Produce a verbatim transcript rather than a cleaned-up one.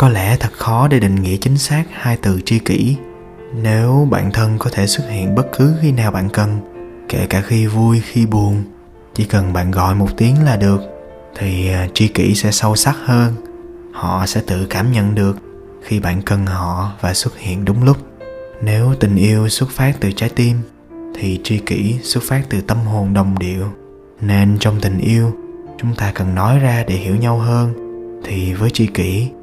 Có lẽ thật khó để định nghĩa chính xác hai từ tri kỷ. Nếu bạn thân có thể xuất hiện bất cứ khi nào bạn cần, kể cả khi vui khi buồn, chỉ cần bạn gọi một tiếng là được, thì tri kỷ sẽ sâu sắc hơn. Họ sẽ tự cảm nhận được khi bạn cần họ và xuất hiện đúng lúc. Nếu tình yêu xuất phát từ trái tim, thì tri kỷ xuất phát từ tâm hồn đồng điệu. Nên trong tình yêu, chúng ta cần nói ra để hiểu nhau hơn. Thì với tri kỷ,